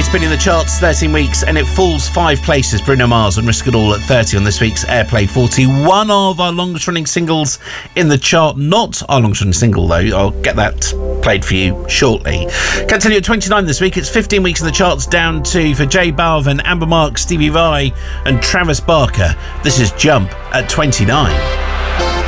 It's been in the charts 13 weeks and it falls 5 places. Bruno Mars and Risk It All at 30 on this week's Airplay 40. One of our longest running singles in the chart. Not our longest running single though. I'll get that played for you shortly. Can tell you at 29 this week. It's 15 weeks in the charts down to for J Balvin, Amber Mark, Stevie Vai and Travis Barker. This is Jump at 29.